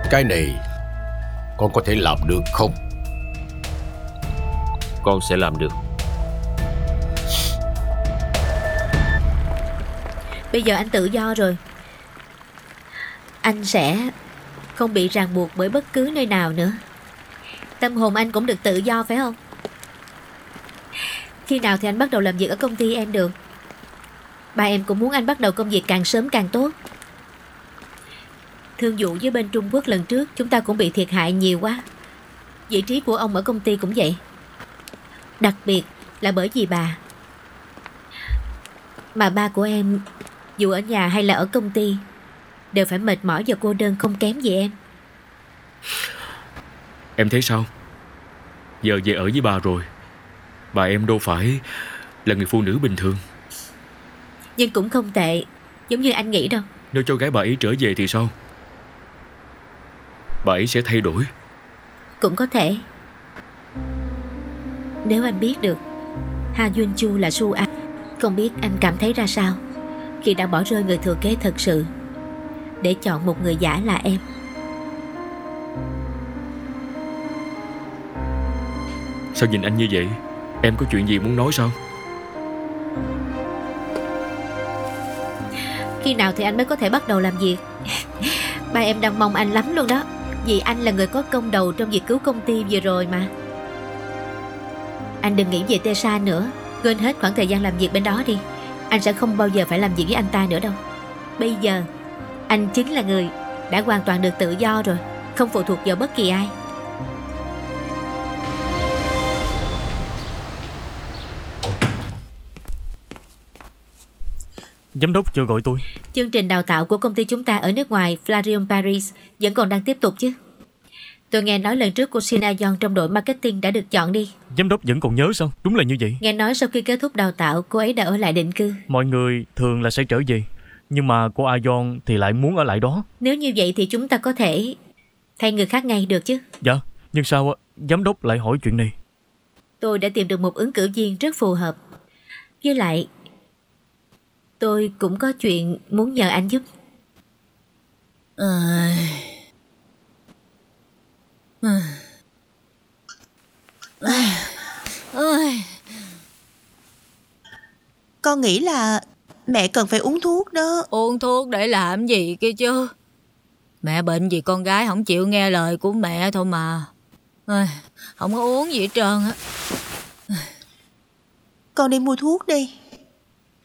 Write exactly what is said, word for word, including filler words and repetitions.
Cái này con có thể làm được không? Con sẽ làm được. Bây giờ anh tự do rồi. Anh sẽ không bị ràng buộc bởi bất cứ nơi nào nữa. Tâm hồn anh cũng được tự do phải không? Khi nào thì anh bắt đầu làm việc ở công ty em được? Ba em cũng muốn anh bắt đầu công việc càng sớm càng tốt. Thương vụ với bên Trung Quốc lần trước chúng ta cũng bị thiệt hại nhiều quá. Vị trí của ông ở công ty cũng vậy. Đặc biệt là bởi vì bà. Mà ba của em, dù ở nhà hay là ở công ty, đều phải mệt mỏi và cô đơn không kém gì em. Em thấy sao? Giờ về ở với bà rồi, bà em đâu phải là người phụ nữ bình thường. Nhưng cũng không tệ giống như anh nghĩ đâu. Nếu cho gái bà ấy trở về thì sao? Bà ấy sẽ thay đổi. Cũng có thể. Nếu anh biết được Ha Yun Chu là Su An, không biết anh cảm thấy ra sao khi đã bỏ rơi người thừa kế thật sự để chọn một người giả là em. Sao nhìn anh như vậy? Em có chuyện gì muốn nói sao? Khi nào thì anh mới có thể bắt đầu làm việc? Ba em đang mong anh lắm luôn đó. Vì anh là người có công đầu trong việc cứu công ty vừa rồi mà. Anh đừng nghĩ về Tessa nữa. Quên hết khoảng thời gian làm việc bên đó đi. Anh sẽ không bao giờ phải làm việc với anh ta nữa đâu. Bây giờ anh chính là người đã hoàn toàn được tự do rồi, không phụ thuộc vào bất kỳ ai. Giám đốc chưa gọi tôi. Chương trình đào tạo của công ty chúng ta ở nước ngoài Flarion Paris vẫn còn đang tiếp tục chứ? Tôi nghe nói lần trước cô Shin A-yeon trong đội marketing đã được chọn đi. Giám đốc vẫn còn nhớ sao? Đúng là như vậy. Nghe nói sau khi kết thúc đào tạo, cô ấy đã ở lại định cư. Mọi người thường là sẽ trở về, nhưng mà cô A-yeon thì lại muốn ở lại đó. Nếu như vậy thì chúng ta có thể thay người khác ngay được chứ? Dạ, nhưng sao giám đốc lại hỏi chuyện này? Tôi đã tìm được một ứng cử viên rất phù hợp. Với lại tôi cũng có chuyện muốn nhờ anh giúp. À... À... À... À... Con nghĩ là mẹ cần phải uống thuốc đó. Uống thuốc để làm gì kia chứ? Mẹ bệnh vì con gái không chịu nghe lời của mẹ thôi mà. À, không có uống gì hết trơn á. Con đi mua thuốc đi.